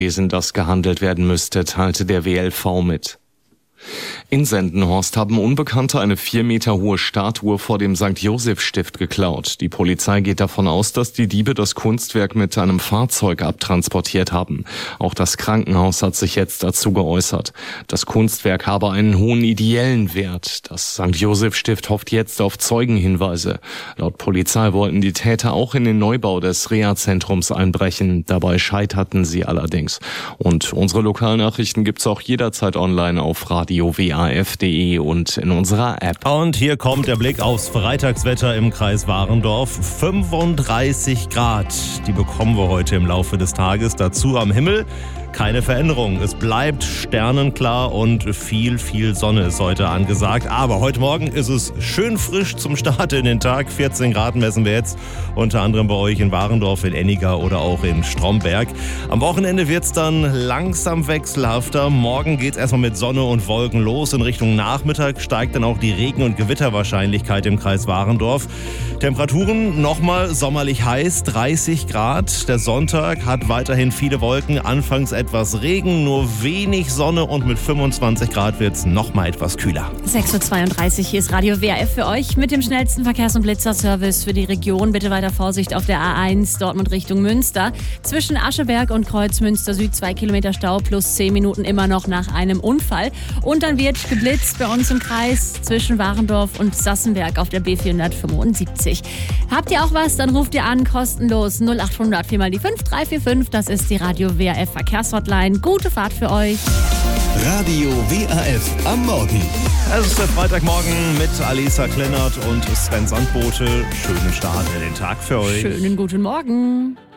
das gehandelt werden müsste, teilte der WLV mit. In Sendenhorst haben Unbekannte eine 4 Meter hohe Statue vor dem St.-Joseph-Stift geklaut. Die Polizei geht davon aus, dass die Diebe das Kunstwerk mit einem Fahrzeug abtransportiert haben. Auch das Krankenhaus hat sich jetzt dazu geäußert. Das Kunstwerk habe einen hohen ideellen Wert. Das St.-Joseph-Stift hofft jetzt auf Zeugenhinweise. Laut Polizei wollten die Täter auch in den Neubau des Reha-Zentrums einbrechen. Dabei scheiterten sie allerdings. Und unsere Lokalnachrichten gibt's auch jederzeit online auf radio-waf.de und in unserer App. Und hier kommt der Blick aufs Freitagswetter im Kreis Warendorf. 35 Grad, die bekommen wir heute im Laufe des Tages. Dazu am Himmel keine Veränderung. Es bleibt sternenklar und viel Sonne ist heute angesagt. Aber heute Morgen ist es schön frisch zum Start in den Tag. 14 Grad messen wir jetzt, unter anderem bei euch in Warendorf, in Enniger oder auch in Stromberg. Am Wochenende wird es dann langsam wechselhafter. Morgen geht es erstmal mit Sonne und Wolken los. In Richtung Nachmittag steigt dann auch die Regen- und Gewitterwahrscheinlichkeit im Kreis Warendorf. Temperaturen nochmal sommerlich heiß, 30 Grad. Der Sonntag hat weiterhin viele Wolken, anfangs etwas Regen, nur wenig Sonne und mit 25 Grad wird es nochmal etwas kühler. 6.32 Uhr, hier ist Radio WRF für euch mit dem schnellsten Verkehrs- und Blitzerservice für die Region. Bitte weiter Vorsicht auf der A1 Dortmund Richtung Münster. Zwischen Ascheberg und Kreuzmünster Süd 2 Kilometer Stau plus 10 Minuten immer noch nach einem Unfall. Und dann wird geblitzt bei uns im Kreis zwischen Warendorf und Sassenberg auf der B475. Habt ihr auch was? Dann ruft ihr an, kostenlos 0800 4 mal die 5345. Das ist die Radio WRF Verkehrshotline. Gute Fahrt für euch. Radio WRF am Morgen. Es ist der Freitagmorgen mit Alisa Klennert und Sven Sandbote. Schönen Start in den Tag für euch. Schönen guten Morgen.